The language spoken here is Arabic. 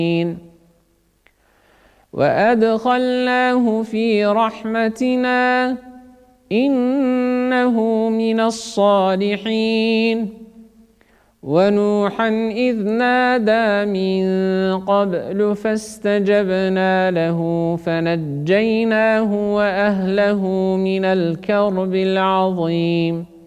وأدخلناه في رحمتنا إنه من الصالحين ونوحا إذ نادى من قبل فاستجبنا له فنجيناه وأهله من الكرب العظيم